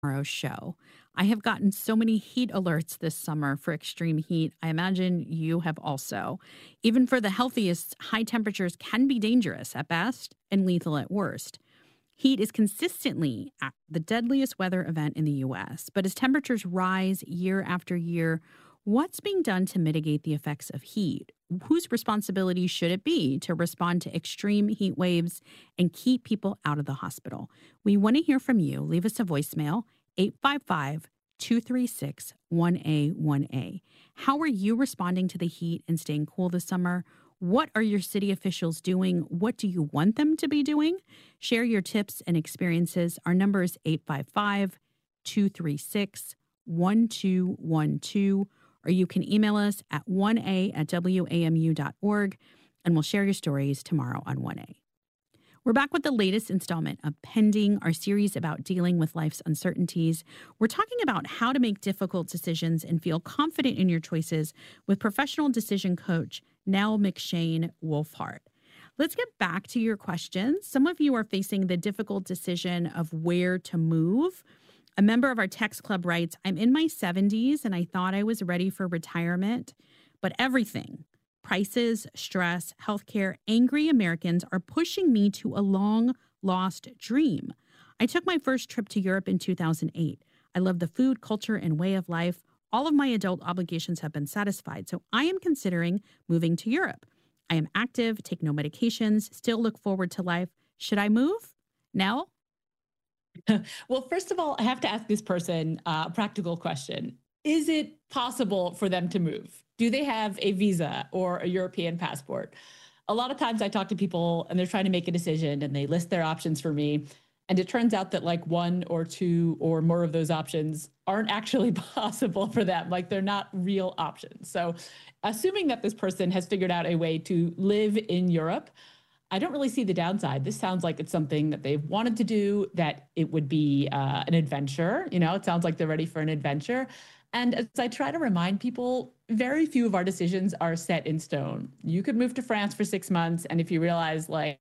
tomorrow's show. I have gotten so many heat alerts this summer for extreme heat. I imagine you have also. Even for the healthiest, high temperatures can be dangerous at best and lethal at worst. Heat is consistently the deadliest weather event in the U.S., but as temperatures rise year after year, what's being done to mitigate the effects of heat? Whose responsibility should it be to respond to extreme heat waves and keep people out of the hospital? We want to hear from you. Leave us a voicemail, 855-236-1A1A. How are you responding to the heat and staying cool this summer? What are your city officials doing? What do you want them to be doing? Share your tips and experiences. Our number is 855-236-1212, or you can email us at 1a@wamu.org, and we'll share your stories tomorrow on 1A. We're back with the latest installment of Pending, our series about dealing with life's uncertainties. We're talking about how to make difficult decisions and feel confident in your choices with professional decision coach Nell McShane Wolfhart. Let's get back to your questions. Some of you are facing the difficult decision of where to move. A member of our text club writes, I'm in my 70s and I thought I was ready for retirement, but everything, prices, stress, healthcare, angry Americans are pushing me to a long-lost dream. I took my first trip to Europe in 2008. I love the food, culture, and way of life. All of my adult obligations have been satisfied, so I am considering moving to Europe. I am active, take no medications, still look forward to life. Should I move? Nell? Well, first of all, I have to ask this person a practical question. Is it possible for them to move? Do they have a visa or a European passport? A lot of times I talk to people and they're trying to make a decision and they list their options for me. And it turns out that like one or two or more of those options aren't actually possible for them. Like they're not real options. So assuming that this person has figured out a way to live in Europe, I don't really see the downside. This sounds like it's something that they've wanted to do, that it would be an adventure. You know, it sounds like they're ready for an adventure. And as I try to remind people, very few of our decisions are set in stone. You could move to France for 6 months, and if you realize like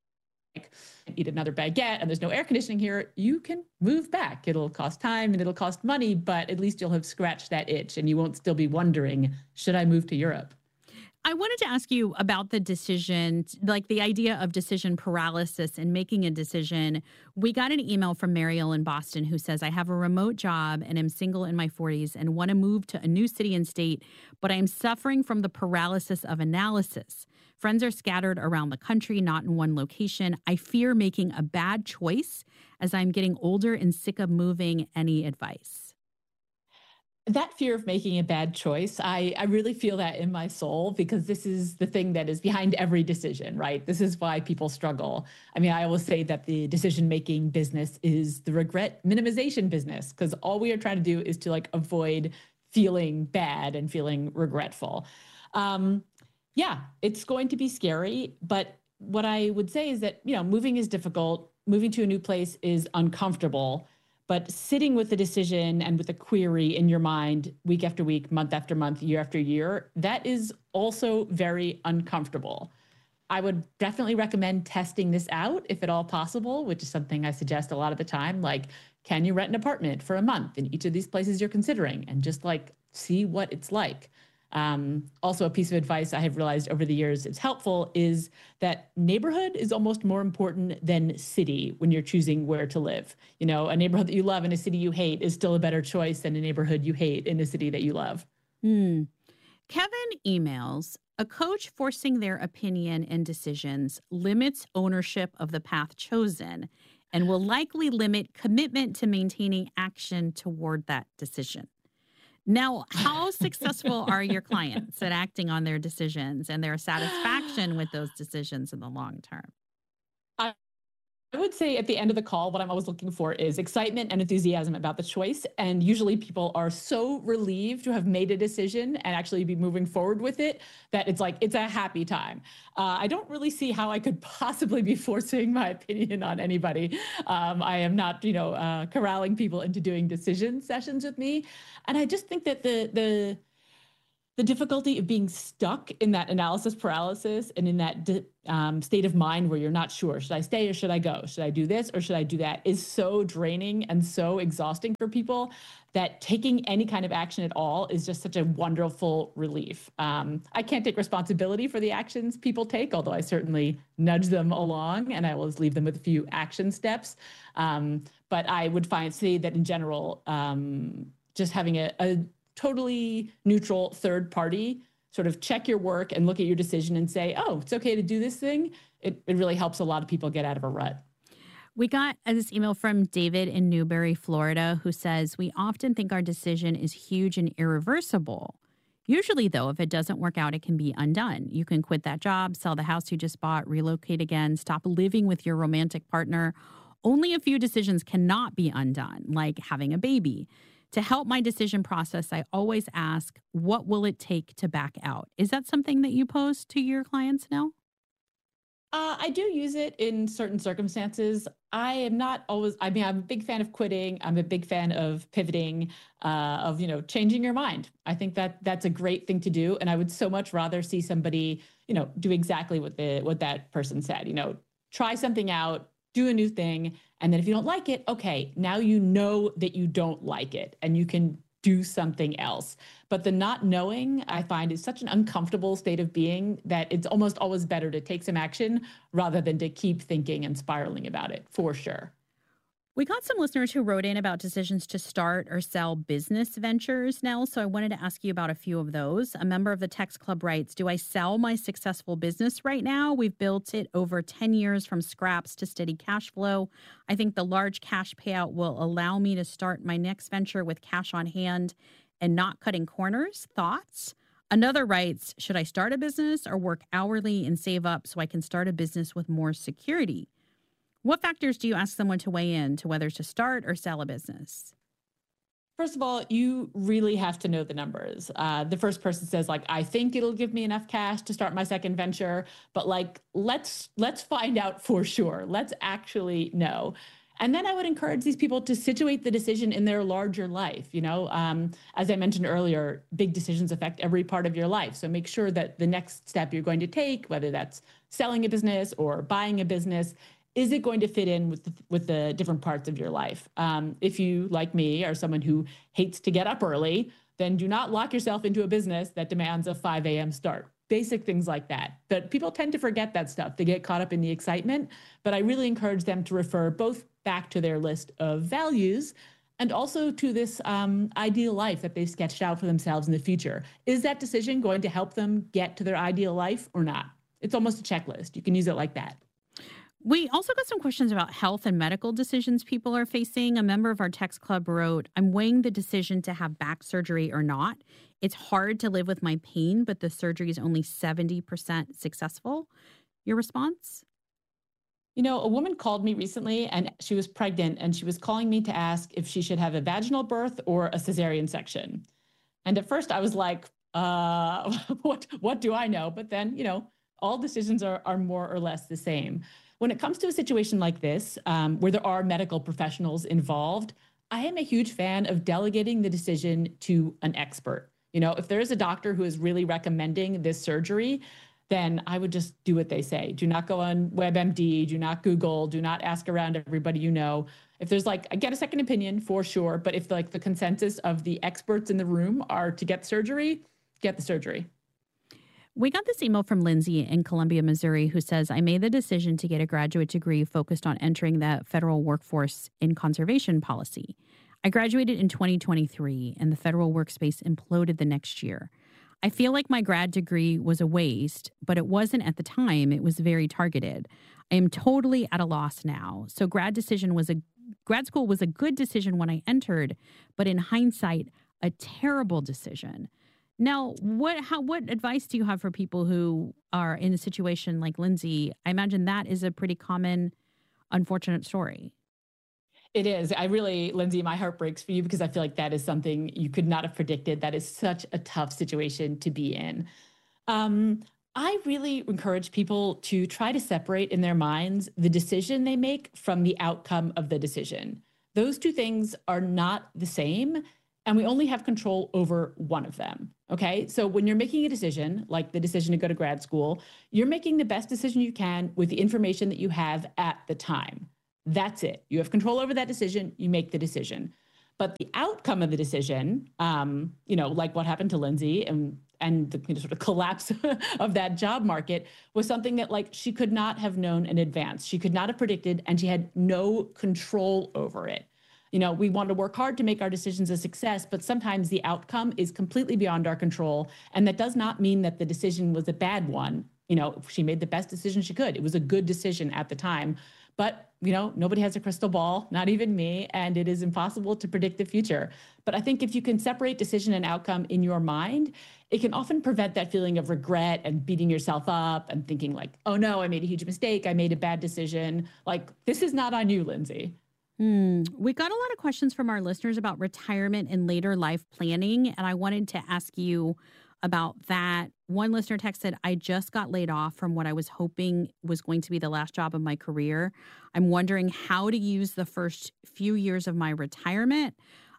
eat another baguette and there's no air conditioning here, you can move back. It'll cost time and it'll cost money, but at least you'll have scratched that itch and you won't still be wondering, should I move to Europe? I wanted to ask you about the decision, like the idea of decision paralysis and making a decision. We got an email from Mariel in Boston who says, I have a remote job and am single in my 40s and want to move to a new city and state, but I am suffering from the paralysis of analysis. Friends are scattered around the country, not in one location. I fear making a bad choice as I'm getting older and sick of moving. Any advice? That fear of making a bad choice, I really feel that in my soul, because this is the thing that is behind every decision, right? This is why people struggle. I mean, I always say that the decision-making business is the regret minimization business, because all we are trying to do is to like avoid feeling bad and feeling regretful. Yeah, it's going to be scary, but what I would say is that, you know, moving is difficult. Moving to a new place is uncomfortable. But sitting with the decision and with a query in your mind week after week, month after month, year after year, that is also very uncomfortable. I would definitely recommend testing this out if at all possible, which is something I suggest a lot of the time. Like, can you rent an apartment for a month in each of these places you're considering and just like see what it's like? Also, a piece of advice I have realized over the years it's helpful is that neighborhood is almost more important than city when you're choosing where to live. You know, a neighborhood that you love in a city you hate is still a better choice than a neighborhood you hate in a city that you love. Kevin emails, a coach forcing their opinion and decisions limits ownership of the path chosen and will likely limit commitment to maintaining action toward that decision. Now, how successful are your clients at acting on their decisions and their satisfaction with those decisions in the long term? I would say at the end of the call, what I'm always looking for is excitement and enthusiasm about the choice. And usually people are so relieved to have made a decision and actually be moving forward with it that it's like, it's a happy time. I don't really see how I could possibly be forcing my opinion on anybody. I am not, corralling people into doing decision sessions with me. And I just think that the The difficulty of being stuck in that analysis paralysis and in that state of mind where you're not sure, should I stay or should I go? Should I do this or should I do that, is so draining and so exhausting for people that taking any kind of action at all is just such a wonderful relief. I can't take responsibility for the actions people take, although I certainly nudge them along and I will leave them with a few action steps. But I would say that in general, just having a totally neutral third party sort of check your work and look at your decision and say, oh, it's okay to do this thing. It really helps a lot of people get out of a rut. We got this email from David in Newberry, Florida, who says, we often think our decision is huge and irreversible. Usually, though, if it doesn't work out, it can be undone. You can quit that job, sell the house you just bought, relocate again, stop living with your romantic partner. Only a few decisions cannot be undone, like having a baby. To help my decision process, I always ask, what will it take to back out? Is that something that you pose to your clients now? I do use it in certain circumstances. I am not always, I'm a big fan of quitting. I'm a big fan of pivoting, of, changing your mind. I think that that's a great thing to do. And I would so much rather see somebody, do exactly what that person said, try something out, do a new thing. And then if you don't like it, okay, now you know that you don't like it and you can do something else. But the not knowing, I find, is such an uncomfortable state of being that it's almost always better to take some action rather than to keep thinking and spiraling about it, for sure. We got some listeners who wrote in about decisions to start or sell business ventures, Nell. So I wanted to ask you about a few of those. A member of the Text Club writes, do I sell my successful business right now? We've built it over 10 years from scraps to steady cash flow. I think the large cash payout will allow me to start my next venture with cash on hand and not cutting corners. Thoughts? Another writes, should I start a business or work hourly and save up so I can start a business with more security? What factors do you ask someone to weigh in to whether to start or sell a business? First of all, you really have to know the numbers. The first person says, I think it'll give me enough cash to start my second venture, but let's find out for sure. Let's actually know. And then I would encourage these people to situate the decision in their larger life. As I mentioned earlier, big decisions affect every part of your life. So make sure that the next step you're going to take, whether that's selling a business or buying a business, is it going to fit in with the different parts of your life? If you, like me, are someone who hates to get up early, then do not lock yourself into a business that demands a 5 a.m. start. Basic things like that. But people tend to forget that stuff. They get caught up in the excitement. But I really encourage them to refer both back to their list of values and also to this ideal life that they've sketched out for themselves in the future. Is that decision going to help them get to their ideal life or not? It's almost a checklist. You can use it like that. We also got some questions about health and medical decisions people are facing. A member of our Text Club wrote, I'm weighing the decision to have back surgery or not. It's hard to live with my pain, but the surgery is only 70% successful. Your response? A woman called me recently and she was pregnant and she was calling me to ask if she should have a vaginal birth or a cesarean section. And at first I was like, what do I know? But then, all decisions are more or less the same. When it comes to a situation like this, where there are medical professionals involved, I am a huge fan of delegating the decision to an expert. If there is a doctor who is really recommending this surgery, then I would just do what they say. Do not go on WebMD, do not Google, do not ask around everybody you know. If there's get a second opinion for sure, but if the consensus of the experts in the room are to get surgery, get the surgery. We got this email from Lindsay in Columbia, Missouri, who says, I made the decision to get a graduate degree focused on entering the federal workforce in conservation policy. I graduated in 2023, and the federal workspace imploded the next year. I feel like my grad degree was a waste, but it wasn't at the time. It was very targeted. I am totally at a loss now. So grad school was a good decision when I entered, but in hindsight, a terrible decision. Now, what advice do you have for people who are in a situation like Lindsay? I imagine that is a pretty common, unfortunate story. It is. Lindsay, my heart breaks for you because I feel like that is something you could not have predicted. That is such a tough situation to be in. I really encourage people to try to separate in their minds the decision they make from the outcome of the decision. Those two things are not the same. and we only have control over one of them. Okay. So when you're making a decision, like the decision to go to grad school, you're making the best decision you can with the information that you have at the time. That's it. You have control over that decision. You make the decision. But the outcome of the decision, like what happened to Lindsay and the sort of collapse of that job market was something that like she could not have known in advance. She could not have predicted, and she had no control over it. We want to work hard to make our decisions a success, but sometimes the outcome is completely beyond our control. And that does not mean that the decision was a bad one. She made the best decision she could. It was a good decision at the time. But, nobody has a crystal ball, not even me, and it is impossible to predict the future. But I think if you can separate decision and outcome in your mind, it can often prevent that feeling of regret and beating yourself up and thinking like, oh no, I made a huge mistake. I made a bad decision. Like, this is not on you, Lindsay. We got a lot of questions from our listeners about retirement and later life planning, and I wanted to ask you about that. One listener texted, I just got laid off from what I was hoping was going to be the last job of my career. I'm wondering how to use the first few years of my retirement.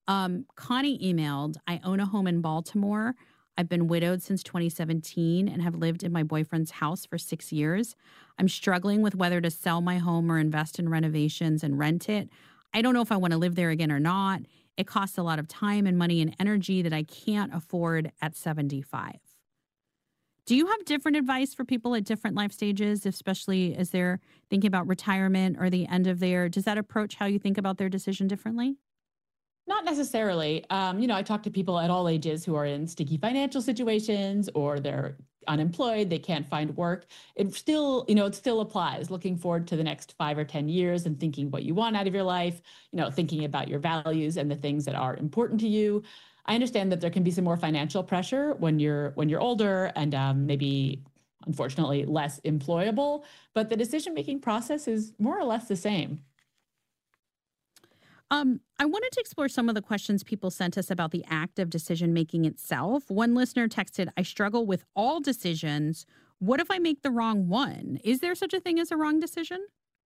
Connie emailed, I own a home in Baltimore. I've been widowed since 2017 and have lived in my boyfriend's house for 6 years. I'm struggling with whether to sell my home or invest in renovations and rent it. I don't know if I want to live there again or not. It costs a lot of time and money and energy that I can't afford at 75. Do you have different advice for people at different life stages, especially as they're thinking about retirement or the end of does that approach how you think about their decision differently? Not necessarily. I talk to people at all ages who are in sticky financial situations or they're unemployed, they can't find work. It still applies. Looking forward to the next 5 or 10 years and thinking what you want out of your life, thinking about your values and the things that are important to you. I understand that there can be some more financial pressure when you're older and maybe, unfortunately, less employable, but the decision-making process is more or less the same. I wanted to explore some of the questions people sent us about the act of decision-making itself. One listener texted, I struggle with all decisions. What if I make the wrong one? Is there such a thing as a wrong decision?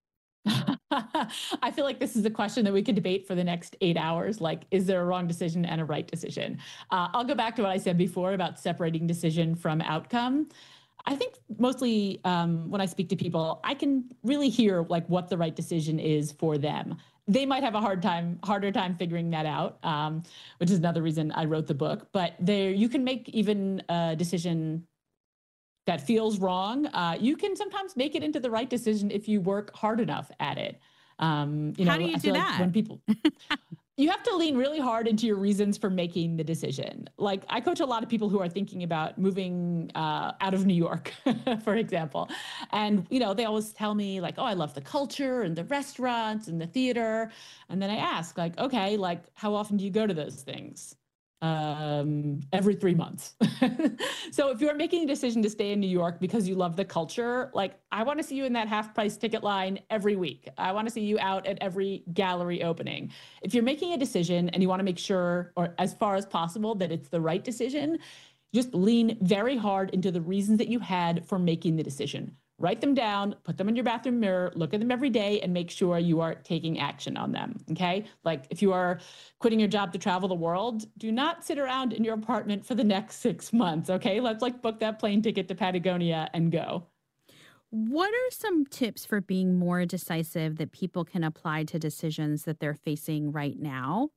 I feel like this is a question that we could debate for the next 8 hours. Like, is there a wrong decision and a right decision? I'll go back to what I said before about separating decision from outcome. I think mostly when I speak to people, I can really hear like what the right decision is for them. They might have a harder time figuring that out, which is another reason I wrote the book. But you can make even a decision that feels wrong. You can sometimes make it into the right decision if you work hard enough at it. How do you do that? Like when people, you have to lean really hard into your reasons for making the decision. Like I coach a lot of people who are thinking about moving out of New York, for example. And, they always tell me like, oh, I love the culture and the restaurants and the theater. And then I ask like, okay, like how often do you go to those things? Every 3 months. So if you're making a decision to stay in New York because you love the culture, like I want to see you in that half price ticket line every week. I want to see you out at every gallery opening. If you're making a decision and you want to make sure, or as far as possible, that it's the right decision, just lean very hard into the reasons that you had for making the decision. Write them down, put them in your bathroom mirror, look at them every day, and make sure you are taking action on them, okay? Like if you are quitting your job to travel the world, do not sit around in your apartment for the next 6 months, okay? Let's like book that plane ticket to Patagonia and go. What are some tips for being more decisive that people can apply to decisions that they're facing right now?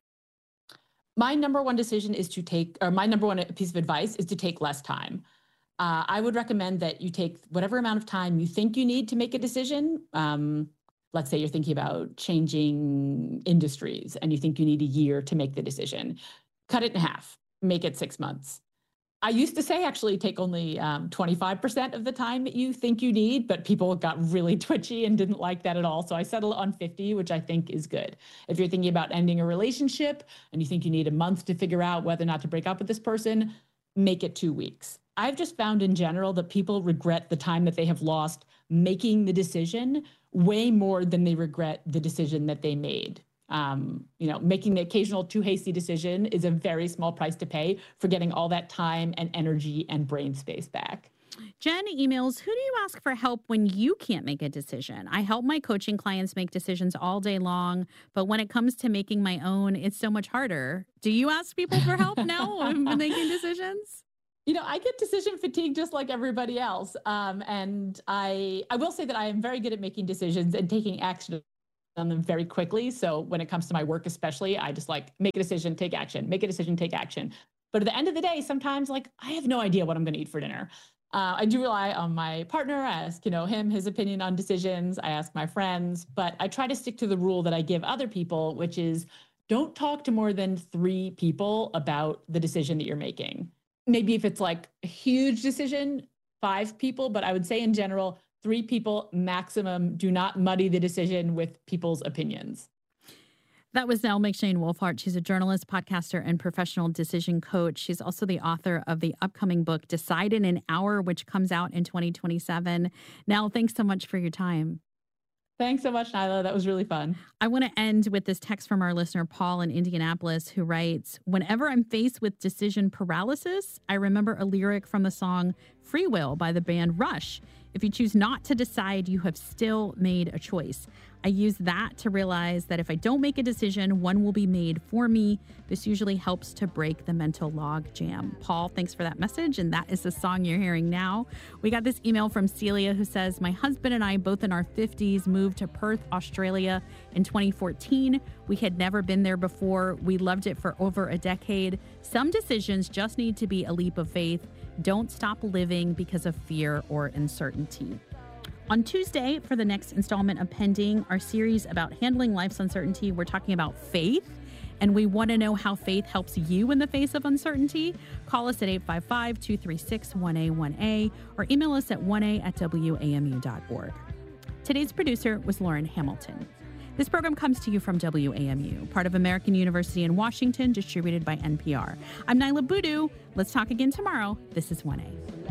My number one decision is my number one piece of advice is to take less time. I would recommend that you take whatever amount of time you think you need to make a decision. Let's say you're thinking about changing industries and you think you need a year to make the decision. Cut it in half, make it 6 months. I used to say actually take only 25% of the time that you think you need, but people got really twitchy and didn't like that at all. So I settled on 50, which I think is good. If you're thinking about ending a relationship and you think you need a month to figure out whether or not to break up with this person, make it 2 weeks. I've just found in general that people regret the time that they have lost making the decision way more than they regret the decision that they made. Making the occasional too hasty decision is a very small price to pay for getting all that time and energy and brain space back. Jen emails, who do you ask for help when you can't make a decision? I help my coaching clients make decisions all day long, but when it comes to making my own, it's so much harder. Do you ask people for help now when making decisions? I get decision fatigue just like everybody else. And I will say that I am very good at making decisions and taking action on them very quickly. So when it comes to my work, especially, I just make a decision, take action, make a decision, take action. But at the end of the day, sometimes I have no idea what I'm going to eat for dinner. I do rely on my partner. I ask, him, his opinion on decisions. I ask my friends, but I try to stick to the rule that I give other people, which is don't talk to more than 3 people about the decision that you're making. Maybe if it's a huge decision, 5 people, but I would say in general, 3 people maximum. Do not muddy the decision with people's opinions. That was Nell McShane-Wolfhart. She's a journalist, podcaster, and professional decision coach. She's also the author of the upcoming book, Decide in an Hour, which comes out in 2027. Nell, thanks so much for your time. Thanks so much, Nyla. That was really fun. I want to end with this text from our listener, Paul in Indianapolis, who writes, whenever I'm faced with decision paralysis, I remember a lyric from the song Free Will by the band Rush. If you choose not to decide, you have still made a choice. I use that to realize that if I don't make a decision, one will be made for me. This usually helps to break the mental log jam. Paul, thanks for that message. And that is the song you're hearing now. We got this email from Celia who says, my husband and I, both in our 50s, moved to Perth, Australia in 2014. We had never been there before. We loved it for over a decade. Some decisions just need to be a leap of faith. Don't stop living because of fear or uncertainty. On Tuesday, for the next installment of Pending, our series about handling life's uncertainty, we're talking about faith, and we want to know how faith helps you in the face of uncertainty. Call us at 855-236-1A1A or email us at 1A@WAMU.org. Today's producer was Lauren Hamilton. This program comes to you from WAMU, part of American University in Washington, distributed by NPR. I'm Nyla Boodoo. Let's talk again tomorrow. This is 1A.